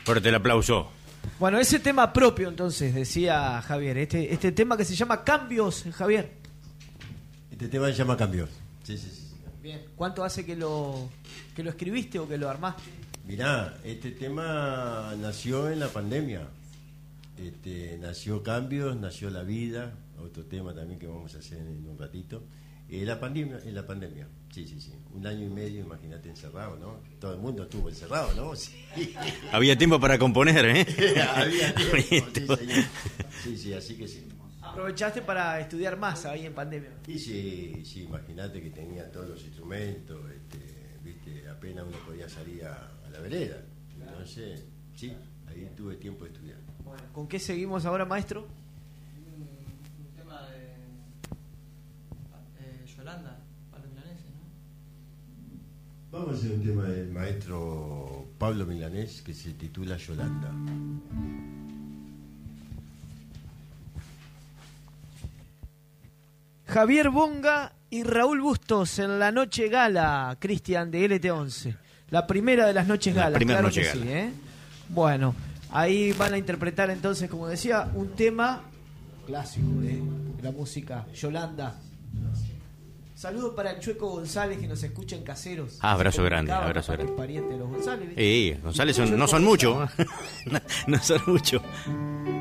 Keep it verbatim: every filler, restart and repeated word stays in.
Fuerte el aplauso. Bueno, ese tema propio entonces, decía Javier, este, este tema que se llama Cambios, Javier. Este tema se llama Cambios. Sí, sí, sí. Bien. ¿Cuánto hace que lo, que lo escribiste o que lo armaste? Mirá, este tema nació en la pandemia. Este, nació Cambios, nació La Vida, otro tema también que vamos a hacer en un ratito. En la pandemia, en la pandemia, sí, sí, sí. Un año y medio, imagínate, encerrado, ¿no? Todo el mundo estuvo encerrado, ¿no? Sí. Había tiempo para componer, ¿eh? Había tiempo, sí, señor. Sí, sí, así que sí. ¿Aprovechaste para estudiar más ahí en pandemia? Y sí, sí, imagínate que tenía todos los instrumentos, este, viste, apenas uno podía salir a, a la vereda. Entonces, sí, ahí tuve tiempo de estudiar. Bueno, ¿con qué seguimos ahora, maestro? Un tema de eh, Yolanda, Pablo Milanese, ¿no? Vamos a hacer un tema del maestro Pablo Milanés que se titula Yolanda. Javier Bonga y Raúl Bustos en la noche gala, Cristian, de L T once. La primera de las noches La galas, primera claro noche que gala. sí, ¿eh? Bueno, ahí van a interpretar entonces, como decía, un tema clásico de la música, Yolanda. Saludos para el Chueco González que nos escucha en Caseros. Ah, abrazo Se grande, comunicaba, abrazo capaz que grande. es pariente de los González. ¿viste? Sí, González son- Chueco no son González. muchos. No son muchos.